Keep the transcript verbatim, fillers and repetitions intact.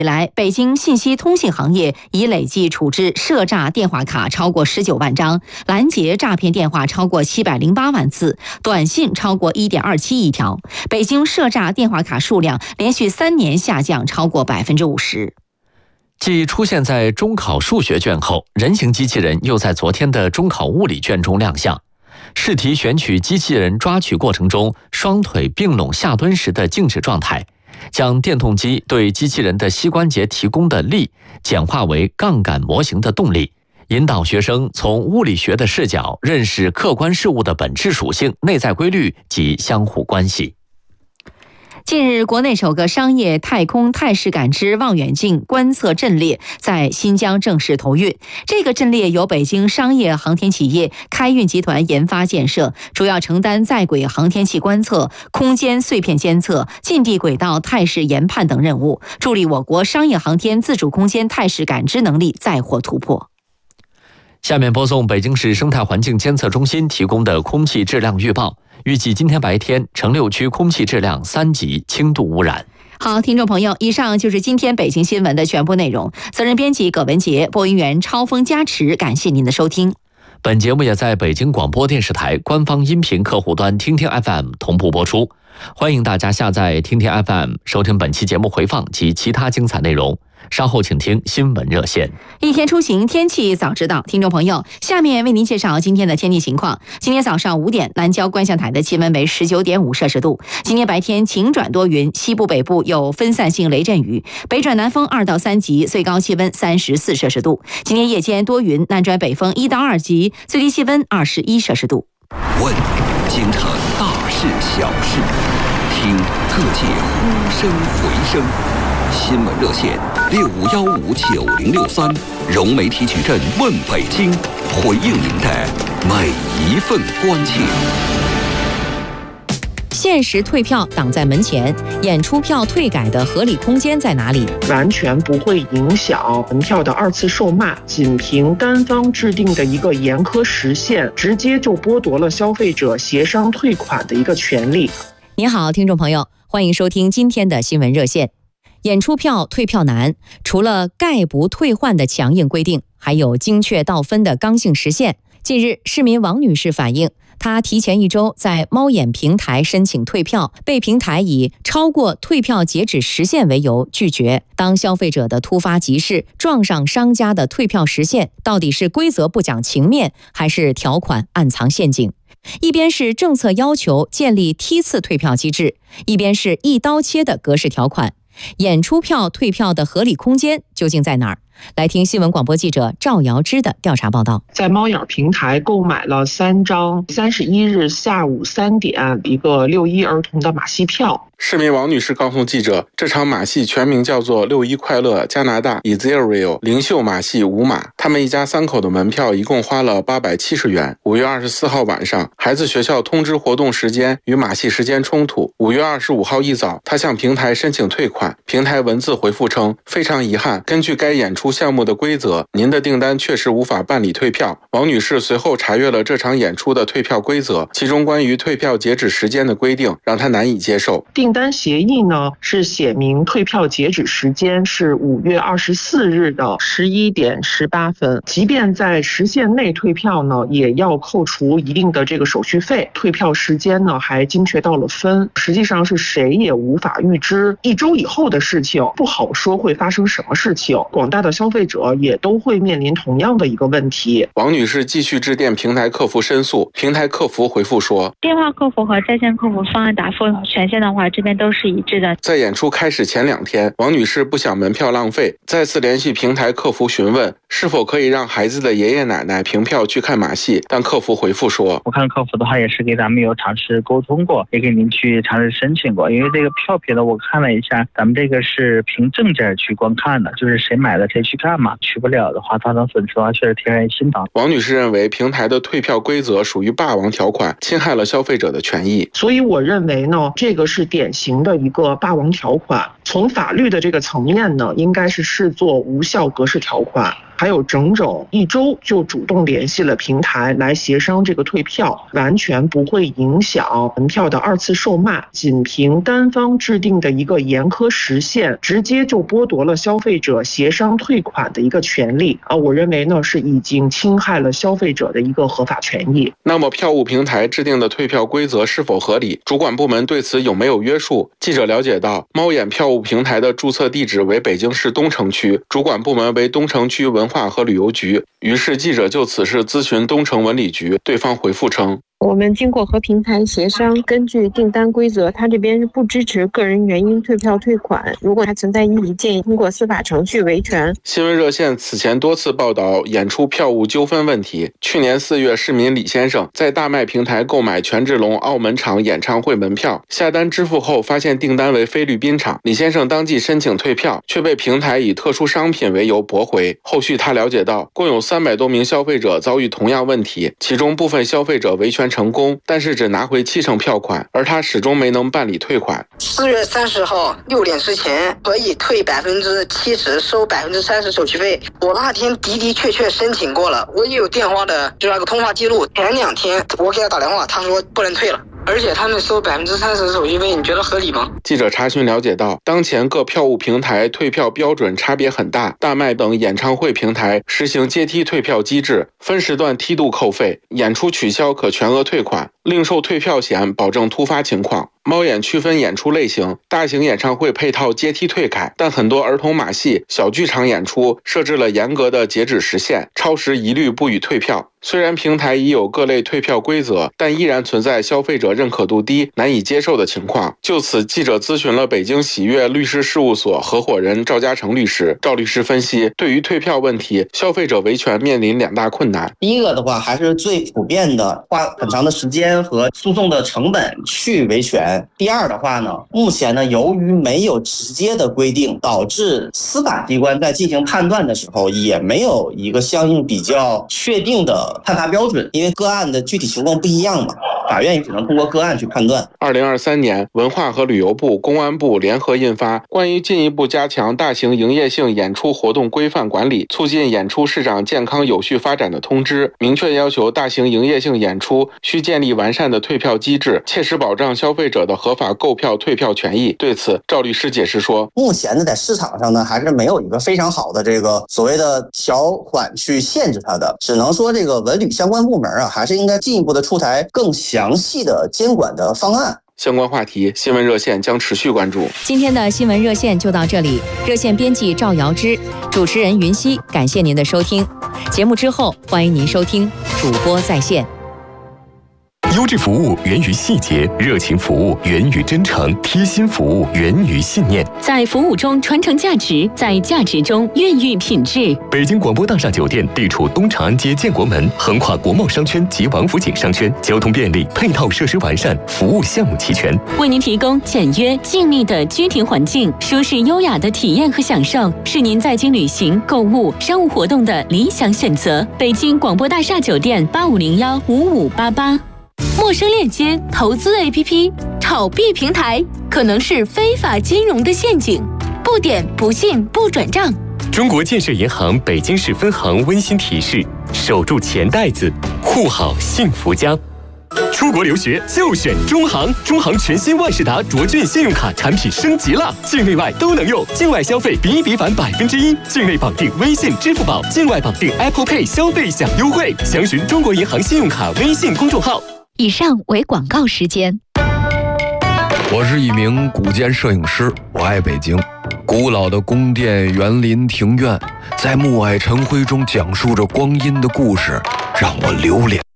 以来，北京信息通信行业已累计处置涉诈电话卡超过十九万张，拦截诈骗电话超过七百零八万次，短信超过一点二七亿条。北京涉诈电话卡数量连续三年下降超过百分之五十。 继出现在中考数学卷后，人形机器人又在昨天的中考物理卷中亮相。试题选取机器人抓取过程中双腿并拢下蹲时的静止状态，将电动机对机器人的膝关节提供的力简化为杠杆模型的动力，引导学生从物理学的视角认识客观事物的本质属性、内在规律及相互关系。 近日，国内首个商业太空态势感知望远镜观测阵列在新疆正式投运。这个阵列由北京商业航天企业开运集团研发建设，主要承担在轨航天器观测、空间碎片监测、近地轨道态势研判等任务，助力我国商业航天自主空间态势感知能力再获突破。 下面播送北京市生态环境监测中心提供的空气质量预报。预计今天白天城六区空气质量三级，轻度污染。 好，听众朋友，以上就是今天北京新闻的全部内容。责任编辑葛文杰，播音员超风加持，感谢您的收听。 本节目也在北京广播电视台官方音频客户端听听 F M 同步播出，欢迎大家下载听听 F M 收听本期节目回放及其他精彩内容。稍后请听新闻热线。 一天出行，天气早知道。听众朋友，下面为您介绍今天的天气情况。今天早上五点，南郊观象台的气温为 十九点五摄氏度。今天白天晴转多云，西部北部有分散性雷阵雨，北转南风二到三级，最高气温三十四摄氏度。今天夜间多云，南转北风一到二级，最低气温二十一摄氏度。 问京城大事小事，听各界呼声回声。新闻热线六五幺五九零六三，融媒体矩阵问北京，回应您的每一份关切。 限时退票挡在门前，演出票退改的合理空间在哪里？ 完全不会影响门票的二次售卖，仅凭单方制定的一个严苛时限，直接就剥夺了消费者协商退款的一个权利。 您好，听众朋友，欢迎收听今天的新闻热线。演出票退票难，除了概不退换的强硬规定，还有精确到分的刚性时限。近日，市民王女士反映，她提前一周在猫眼平台申请退票，被平台以超过退票截止时限为由拒绝。当消费者的突发急事撞上商家的退票时限，到底是规则不讲情面，还是条款暗藏陷阱？一边是政策要求建立梯次退票机制，一边是一刀切的格式条款。演出票退票的合理空间究竟在哪儿？来听新闻广播记者赵瑶芝的调查报道。 在猫眼平台购买了三张三十一日下午三点一个六一儿童的马戏票。 市民王女士告诉记者，这场马戏全名叫做六一快乐加拿大 Israel 灵秀马戏舞马，他们一家三口的门票一共花了八百七十元。五月二十四号晚上，孩子学校通知活动时间与马戏时间冲突。五月二十五号一早，他向平台申请退款，平台文字回复称，非常遗憾，根据该演出项目的规则，您的订单确实无法办理退票。王女士随后查阅了这场演出的退票规则，其中关于退票截止时间的规定让她难以接受。 订单协议呢是写明退票截止时间是五月二十四日的十一点十八分，即便在时限内退票呢，也要扣除一定的这个手续费。退票时间呢还精确到了分，实际上是谁也无法预知一周以后的事情，不好说会发生什么事情。广大的消费者也都会面临同样的一个问题。 王女士继续致电平台客服申诉，平台客服回复说， 电话客服和在线客服方案答复权限的话，这边都是一致的。 在演出开始前两天，王女士不想门票浪费，再次联系平台客服询问是否可以让孩子的爷爷奶奶凭票去看马戏，但客服回复说， 我看客服的话也是给咱们有尝试沟通过，也给您去尝试申请过，因为这个票皮呢我看了一下，咱们这个是凭证件去观看的，就是谁买了谁去看嘛，去不了的话造成损失的话确实挺让人心疼。 王女士认为平台的退票规则属于霸王条款，侵害了消费者的权益， 所以我认为呢，这个是典型的一个霸王条款，从法律的这个层面呢，应该是视作无效格式条款。 还有整整一周就主动联系了平台来协商这个退票，完全不会影响门票的二次售卖。仅凭单方制定的一个严苛时限，直接就剥夺了消费者协商退款的一个权利啊！我认为呢是已经侵害了消费者的一个合法权益。 那么票务平台制定的退票规则是否合理？主管部门对此有没有约束？记者了解到，猫眼票务平台的注册地址为北京市东城区，主管部门为东城区文化和旅游局。于是记者就此事咨询东城文旅局，对方回复称， 我们经过和平台协商，根据订单规则，他这边是不支持个人原因退票退款。如果还存在异议，建议通过司法程序维权。 新闻热线此前多次报道演出票务纠纷问题。去年四月，市民李先生在大麦平台购买权志龙澳门场演唱会门票，下单支付后发现订单为菲律宾场，李先生当即申请退票，却被平台以特殊商品为由驳回。后续他了解到，共有三百多名消费者遭遇同样问题，其中部分消费者维权成功，但是只拿回七成票款，而他始终没能办理退款。 四月三十号六点之前可以退百分之七十，收百分之三十手续费。我那天的的确确申请过了，我也有电话的，就那个通话记录。前两天我给他打电话，他说不能退了。而且他们收百分之三十的手续费，你觉得合理吗？ 记者查询了解到，当前各票务平台退票标准差别很大，大麦等演唱会平台实行阶梯退票机制，分时段梯度扣费，演出取消可全额退款，另售退票险保证突发情况。猫眼区分演出类型，大型演唱会配套阶梯退卡，但很多儿童马戏、小剧场演出设置了严格的截止时限，超时一律不予退票。虽然平台已有各类退票规则，但依然存在消费者认可度低、难以接受的情况。就此，记者咨询了北京喜悦律师事务所合伙人赵嘉诚律师。赵律师分析，对于退票问题，消费者维权面临两大困难。 第一个的话，还是最普遍的，花很长的时间和诉讼的成本去维权。第二的话呢，目前呢，由于没有直接的规定，导致司法机关在进行判断的时候，也没有一个相应比较确定的判罚标准，因为个案的具体情况不一样嘛，法院也只能通过个案去判断。 二零二三年，文化和旅游部、公安部联合印发《关于进一步加强大型营业性演出活动规范管理，促进演出市场健康有序发展的通知》，明确要求大型营业性演出需建立完善的退票机制，切实保障消费者的合法购票退票权益。对此，赵律师解释说， 目前呢，在市场上呢，还是没有一个非常好的这个所谓的条款去限制它的，只能说这个文旅相关部门啊，还是应该进一步的出台更详细的监管的方案。 相关话题，新闻热线将持续关注。 今天的新闻热线就到这里，热线编辑赵瑶芝，主持人云熙，感谢您的收听。节目之后，欢迎您收听主播在线。 优质服务源于细节，热情服务源于真诚，贴心服务源于信念。 在服务中传承价值，在价值中孕育品质。 北京广播大厦酒店地处东长安街建国门，横跨国贸商圈及王府井商圈，交通便利，配套设施完善，服务项目齐全， 为您提供简约静谧的居庭环境，舒适优雅的体验和享受，是您在京旅行、购物、商务活动的理想选择。北京广播大厦酒店八五零幺五五八八。陌生链接投资 A P P 炒币平台可能是非法金融的陷阱，不点不信不转账。 中国建设银行北京市分行温馨提示：守住钱袋子，护好幸福家。出国留学就选中行，中行全新万事达卓俊信用卡产品升级了，境内外都能用，境外消费比一比返百分之一，境内绑定微信、支付宝，境外绑定 Apple Pay 消费享优惠。详询中国银行信用卡微信公众号。 以上为广告时间。 我是一名古建摄影师，我爱北京。古老的宫殿、园林、庭院，在暮霭晨辉中讲述着光阴的故事，让我流连。